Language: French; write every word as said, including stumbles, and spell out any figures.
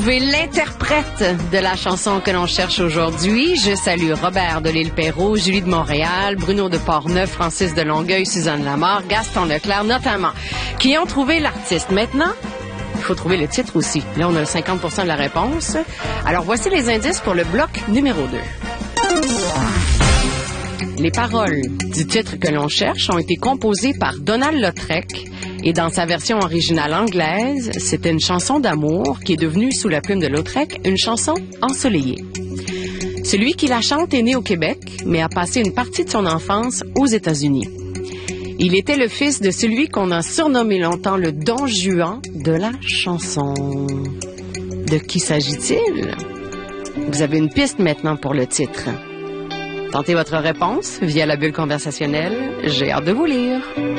L'interprète de la chanson que l'on cherche aujourd'hui. Je salue Robert de l'Île-Perrot, Julie de Montréal, Bruno de Portneuf, Francis de Longueuil, Suzanne Lamarre, Gaston Leclerc notamment, qui ont trouvé l'artiste. Maintenant, il faut trouver le titre aussi. Là, on a cinquante pour cent de la réponse. Alors, voici les indices pour le bloc numéro deux. Les paroles du titre que l'on cherche ont été composées par Donald Lautrec et dans sa version originale anglaise, c'était une chanson d'amour qui est devenue, sous la plume de Lautrec, une chanson ensoleillée. Celui qui la chante est né au Québec, mais a passé une partie de son enfance aux États-Unis. Il était le fils de celui qu'on a surnommé longtemps le Don Juan de la chanson. De qui s'agit-il? Vous avez une piste maintenant pour le titre. Tentez votre réponse via la bulle conversationnelle. J'ai hâte de vous lire.